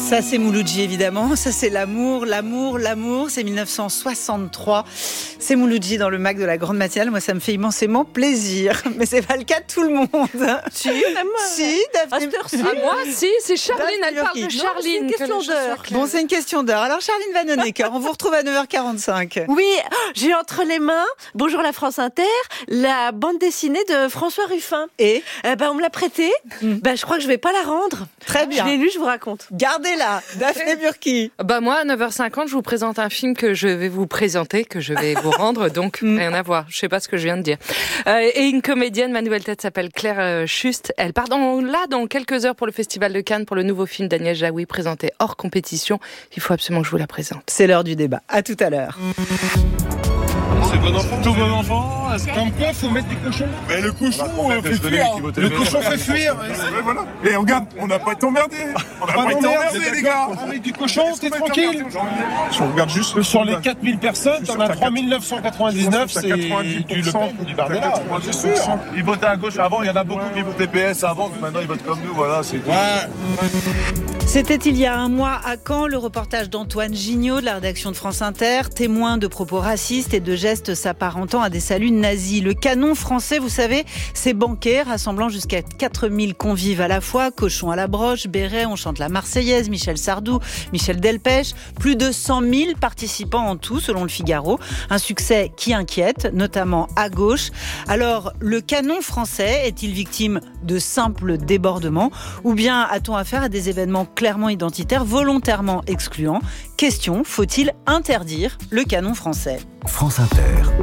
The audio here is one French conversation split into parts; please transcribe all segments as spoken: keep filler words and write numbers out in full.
Ça c'est Mouloudji évidemment, ça c'est l'amour, l'amour, l'amour, c'est dix-neuf cent soixante-trois. C'est Mouloudji dans le Mac de la Grande Matinale, moi ça me fait immensément plaisir, mais c'est pas le cas de tout le monde. Si, même moi. Si, Daphné. Ah, moi, si, c'est Charline, elle parle de Charline. Non, c'est une question d'heure. Bon, c'est une question d'heure. Alors Charline Vanhoenacker, on vous retrouve à neuf heures quarante-cinq. Oui, j'ai entre les mains, bonjour la France Inter, la bande dessinée de François Ruffin. Et euh, ben, on me l'a prêtée, mm. ben, je crois que je vais pas la rendre. Très bien. Je l'ai lu, je vous raconte. Gardez-la, Daphné Burki. Bah moi, à neuf heures cinquante, je vous présente un film que je vais vous présenter, que je vais vous rendre, donc rien à voir. Je sais pas ce que je viens de dire. Euh, et une comédienne, ma nouvelle tête s'appelle Claire euh, Schust. Elle part dans, là dans quelques heures pour le Festival de Cannes pour le nouveau film d'Agnès Jaoui présenté hors compétition. Il faut absolument que je vous la présente. C'est l'heure du débat. À tout à l'heure. C'est bon enfant, tout bon enfant. Comme quoi, faut mettre des cochons. Mais le cochon euh, fait fuir. Le cochon fait fuir. Et voilà. Et regarde, on n'a pas été emmerdés. On n'a pas été emmerdés, les gars. Avec du cochon, t'es tranquille. Si on regarde juste sur les quatre mille personnes, t'en as trois mille neuf cent quatre-vingt-dix-neuf, c'est du Le Pen ou du Bardella. C'est sûr. Ils votaient à gauche avant, il y en a beaucoup qui votaient P S avant, maintenant ils votent comme nous, voilà, c'est tout. C'était il y a un mois à Caen, le reportage d'Antoine Gignot de la rédaction de France Inter, témoin de propos racistes et de gestes s'apparentant à des saluts nazis. Le canon français, vous savez, c'est banquet, rassemblant jusqu'à quatre mille convives à la fois, cochon à la broche, béret, on chante la Marseillaise, Michel Sardou, Michel Delpech, plus de cent mille participants en tout, selon le Figaro. Un succès qui inquiète, notamment à gauche. Alors, le canon français est-il victime de simples débordements ou bien a-t-on affaire à des événements clairement identitaires, volontairement excluants? Question, faut-il interdire le canon français? France Inter,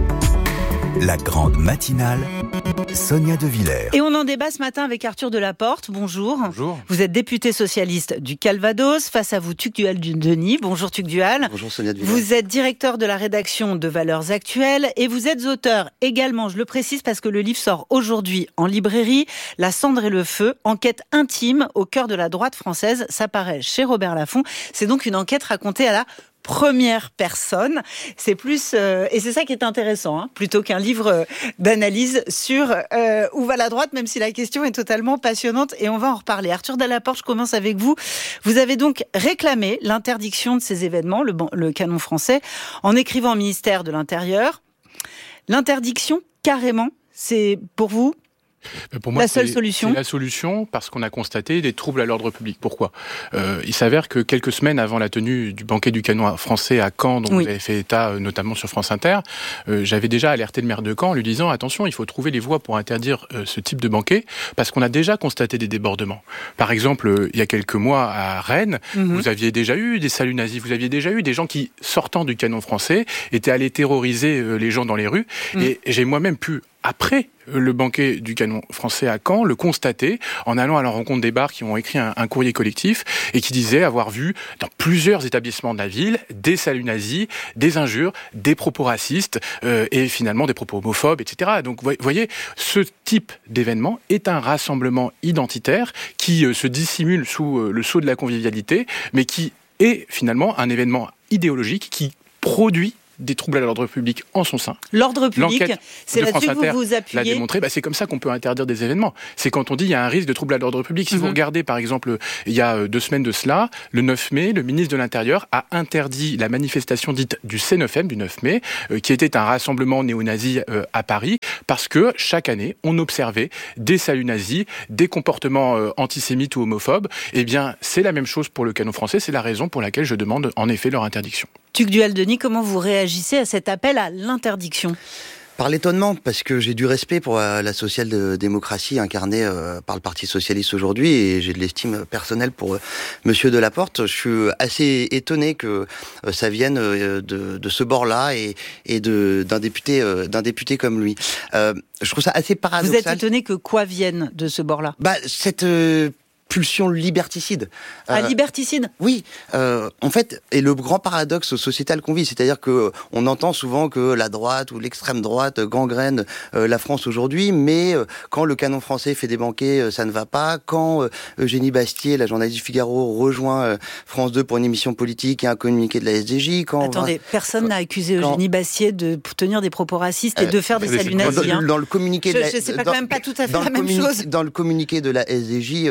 la grande matinale, Sonia De Villers. Et on en débat ce matin avec Arthur Delaporte. Bonjour. Bonjour. Vous êtes député socialiste du Calvados. Face à vous, Tugdual-Denis. Bonjour Tugdual. Bonjour Sonia De Villers. Vous êtes directeur de la rédaction de Valeurs Actuelles et vous êtes auteur également, je le précise parce que le livre sort aujourd'hui en librairie, La cendre et le feu, enquête intime au cœur de la droite française. Ça paraît chez Robert Laffont. C'est donc une enquête racontée à la première personne. C'est plus euh, et c'est ça qui est intéressant, hein, plutôt qu'un livre euh, d'analyse sur euh, où va la droite, même si la question est totalement passionnante et on va en reparler. Arthur Delaporte, je commence avec vous. Vous avez donc réclamé l'interdiction de ces événements, le, le canon français, en écrivant au ministère de l'Intérieur. L'interdiction, carrément, c'est pour vous Pour moi, la seule c'est, solution. C'est la solution parce qu'on a constaté des troubles à l'ordre public. Pourquoi ? euh, Il s'avère que quelques semaines avant la tenue du banquet du canon français à Caen, dont oui. vous avez fait état euh, notamment sur France Inter, euh, j'avais déjà alerté le maire de Caen en lui disant « Attention, il faut trouver les voies pour interdire euh, ce type de banquet parce qu'on a déjà constaté des débordements. » Par exemple, euh, il y a quelques mois à Rennes, mm-hmm. vous aviez déjà eu des saluts nazis, vous aviez déjà eu des gens qui, sortant du canon français, étaient allés terroriser euh, les gens dans les rues. Mm. Et, et j'ai moi-même pu après le banquet du canon français à Caen, le constater en allant à la rencontre des bars qui ont écrit un, un courrier collectif et qui disaient avoir vu dans plusieurs établissements de la ville des saluts nazis, des injures, des propos racistes euh, et finalement des propos homophobes, et cetera. Donc vous voyez, ce type d'événement est un rassemblement identitaire qui euh, se dissimule sous euh, le sceau de la convivialité, mais qui est finalement un événement idéologique qui produit des troubles à l'ordre public en son sein. L'ordre public, L'enquête c'est là-dessus que vous vous l'a appuyez. démontré, bah c'est comme ça qu'on peut interdire des événements. C'est quand on dit il y a un risque de trouble à l'ordre public. Si mm-hmm. vous regardez par exemple, il y a deux semaines de cela, le neuf mai, le ministre de l'Intérieur a interdit la manifestation dite du C neuf M, du neuf mai, euh, qui était un rassemblement néo-nazi euh, à Paris, parce que chaque année, on observait des saluts nazis, des comportements euh, antisémites ou homophobes. Eh bien, c'est la même chose pour le canon français, c'est la raison pour laquelle je demande en effet leur interdiction. Tugdual-Denis, comment vous réagissez à cet appel à l'interdiction ? Par l'étonnement, parce que j'ai du respect pour euh, la social-démocratie incarnée euh, par le Parti Socialiste aujourd'hui, et j'ai de l'estime personnelle pour euh, Monsieur Delaporte. Je suis assez étonné que euh, ça vienne euh, de, de ce bord-là et, et de, d'un député, euh, d'un député comme lui. Euh, je trouve ça assez paradoxal. Vous êtes étonné que quoi vienne de ce bord-là ? Bah, cette euh, pulsion liberticide. Ah, euh, liberticide ? Oui. Euh, en fait, et le grand paradoxe sociétal qu'on vit, c'est-à-dire que on entend souvent que la droite ou l'extrême droite gangrène euh, la France aujourd'hui, mais euh, quand le canon français fait des banquets, euh, ça ne va pas. Quand euh, Eugénie Bastier, la journaliste du Figaro, rejoint euh, France deux pour une émission politique et un communiqué de la S D J... Quand Attendez, va... personne quand... n'a accusé quand... Eugénie Bastier de tenir des propos racistes et euh, de faire des saluts nazis. Dans, dans le communiqué je, de la... je sais pas dans, quand même pas tout à fait la même communi... chose. Dans le communiqué de la S D J, de,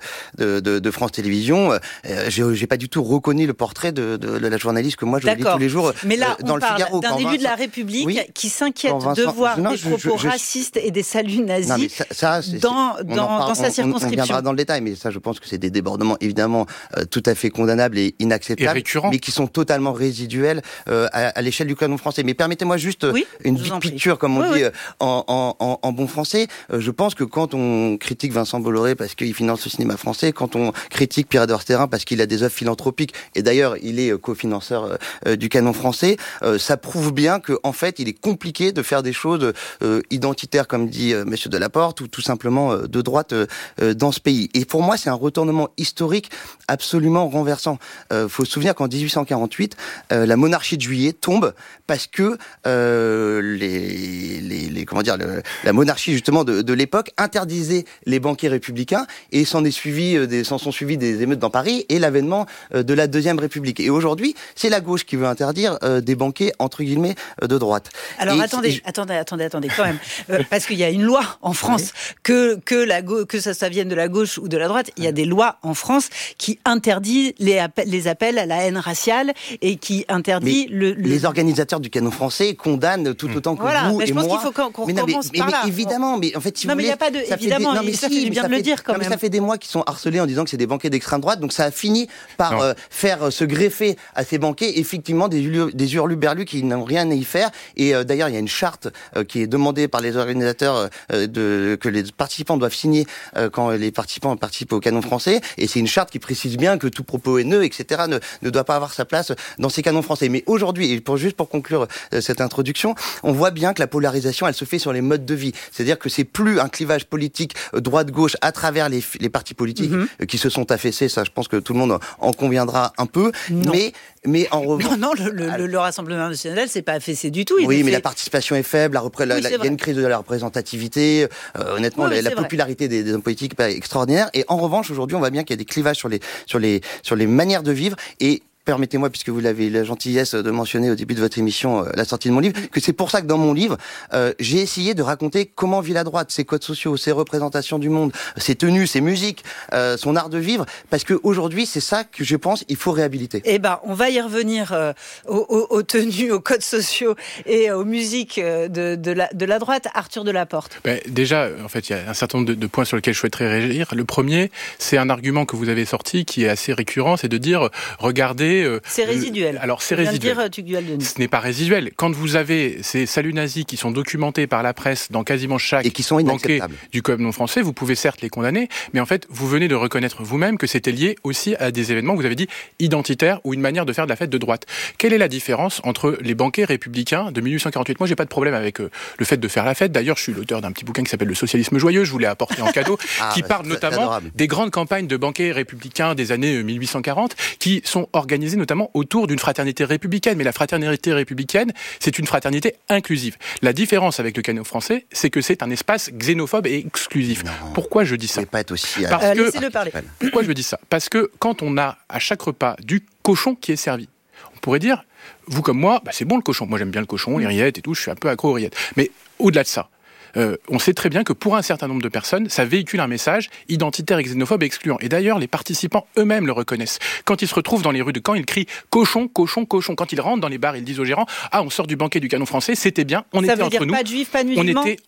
de, de, de France Télévisions, euh, j'ai, j'ai pas du tout reconnu le portrait de, de, de la journaliste que moi je lis tous les jours. Mais là, euh, dans on le parle Figaro, d'un élu Vincent... de la République oui, qui s'inquiète Vincent... de voir non, des je, propos je, je, racistes et des saluts nazis non, ça, ça, c'est, dans, c'est, dans, parle, dans sa on, circonscription. On viendra dans le détail, mais ça, je pense que c'est des débordements évidemment euh, tout à fait condamnables et inacceptables, et récurrents, mais qui sont totalement résiduels euh, à, à l'échelle du canon français. Mais permettez-moi juste oui, une big picture, comme on oui, dit oui. euh, en, en, en bon français. Euh, je pense que quand on critique Vincent Bolloré parce qu'il finance le cinéma français, quand on critique Pierre-Edouard Terrain parce qu'il a des œuvres philanthropiques, et d'ailleurs il est euh, cofinanceur euh, du canon français, euh, ça prouve bien que en fait il est compliqué de faire des choses euh, identitaires, comme dit euh, Monsieur Delaporte, ou tout simplement euh, de droite euh, euh, dans ce pays. Et pour moi, c'est un retournement historique absolument renversant. Il euh, faut se souvenir qu'en dix-huit cent quarante-huit, euh, la monarchie de Juillet tombe parce que euh, les, les, les comment dire, le, la monarchie justement de, de l'époque interdisait les banquets républicains, et s'en est suivi, euh, des, s'en sont suivis des émeutes dans Paris et l'avènement euh, de la Deuxième République. Et aujourd'hui, c'est la gauche qui veut interdire euh, des banquets entre guillemets euh, de droite. Alors et, attendez, et, attendez, attendez, attendez, quand même, euh, parce qu'il y a une loi en France, oui. que que la go- que ça, ça vienne de la gauche ou de la droite, il y a des lois en France qui interdit les appels, les appels à la haine raciale et qui interdit le, le. Les organisateurs du canon français condamnent tout autant que voilà, vous mais et je pense moi. qu'il faut qu'on, qu'on mais non, recommence mais, par mais, là. Mais évidemment, mais en fait, si non, vous mais voulez, il n'y a pas de. Évidemment, des, non, mais ça si, fait du bien de le dire quand non, même. Mais ça fait des mois qu'ils sont harcelés en disant que c'est des banquets d'extrême droite, donc ça a fini par euh, faire euh, se greffer à ces banquets effectivement des, des hurluberlus qui n'ont rien à y faire. Et euh, d'ailleurs, il y a une charte euh, qui est demandée par les organisateurs euh, de, que les participants doivent signer euh, quand les participants participent au canon français. Et c'est une charte qui précise bien que tout propos haineux, et cetera, ne, ne doit pas avoir sa place dans ces canons français. Mais aujourd'hui, et pour juste pour conclure euh, cette introduction, on voit bien que la polarisation, elle se fait sur les modes de vie. C'est-à-dire que c'est plus un clivage politique euh, droite-gauche à travers les, les partis politiques mm-hmm. euh, qui se sont affaissés. Ça, je pense que tout le monde en conviendra un peu. Non. Mais mais en revanche, non, non, le, le, le Rassemblement national, c'est pas affaissé du tout. Il oui, mais fait... la participation est faible. La repré... oui, la, il y a une crise de la représentativité. Euh, honnêtement, oui, la, la popularité des, des hommes politiques n'est pas extraordinaire. Et en revanche, aujourd'hui, on voit bien qu'il y a des clivages sur les sur les sur les manières de vivre. Et permettez-moi, puisque vous l'avez la gentillesse de mentionner au début de votre émission, euh, la sortie de mon livre, que c'est pour ça que dans mon livre, euh, j'ai essayé de raconter comment vit la droite, ses codes sociaux, ses représentations du monde, ses tenues, ses musiques, euh, son art de vivre, parce qu'aujourd'hui, c'est ça que je pense il faut réhabiliter. Eh ben, on va y revenir euh, aux, aux, aux tenues, aux codes sociaux et aux musiques de, de, la, de la droite. Arthur Delaporte. Ben, déjà, en fait, il y a un certain nombre de, de points sur lesquels je souhaiterais réagir. Le premier, c'est un argument que vous avez sorti qui est assez récurrent, c'est de dire, regardez, c'est résiduel. Alors c'est résiduel. Dire, Tugdual-Denis. Ce n'est pas résiduel. Quand vous avez ces saluts nazis qui sont documentés par la presse dans quasiment chaque et qui sont banquet du canon français, vous pouvez certes les condamner, mais en fait vous venez de reconnaître vous-même que c'était lié aussi à des événements, vous avez dit identitaires ou une manière de faire de la fête de droite. Quelle est la différence entre les banquets républicains de dix-huit cent quarante-huit ? Moi j'ai pas de problème avec euh, le fait de faire la fête. D'ailleurs je suis l'auteur d'un petit bouquin qui s'appelle Le socialisme joyeux, je vous l'ai apporté en cadeau, ah, qui bah, parle notamment des grandes campagnes de banquets républicains des années mille huit cent quarante qui sont organisées notamment autour d'une fraternité républicaine. Mais la fraternité républicaine, c'est une fraternité inclusive. La différence avec le canon français, c'est que c'est un espace xénophobe et exclusif. Non, pourquoi je dis ça ? Pas être aussi Parce euh, que, laissez-le parler. Pourquoi je dis ça ? Parce que quand on a à chaque repas du cochon qui est servi, on pourrait dire, vous comme moi, bah c'est bon le cochon. Moi j'aime bien le cochon, les rillettes et tout, je suis un peu accro aux rillettes. Mais au-delà de ça, Euh, on sait très bien que pour un certain nombre de personnes, ça véhicule un message identitaire, et xénophobe et excluant. Et d'ailleurs, les participants eux-mêmes le reconnaissent. Quand ils se retrouvent dans les rues de Caen, ils crient « cochon, cochon, cochon ». Quand ils rentrent dans les bars, ils disent aux gérants « ah, on sort du banquet du canon français, c'était bien, on ça était veut entre dire nous, pas de juifs, pas de musulmans. on était